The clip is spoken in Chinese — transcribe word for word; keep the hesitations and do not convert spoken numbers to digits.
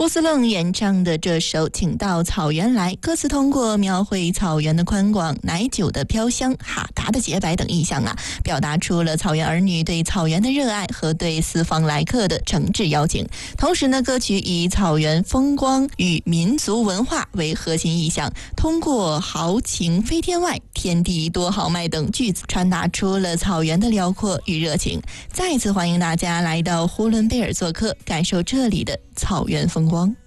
波司楞演唱的这首《请到草原来》，歌词通过描绘草原的宽广、奶酒的飘香、哈达的洁白等意象啊，表达出了草原儿女对草原的热爱和对四方来客的诚挚邀请。同时呢，歌曲以草原风光与民族文化为核心意象，通过豪情飞天外、天地多豪迈等句子，传达出了草原的辽阔与热情。再次欢迎大家来到呼伦贝尔做客，感受这里的草原风光。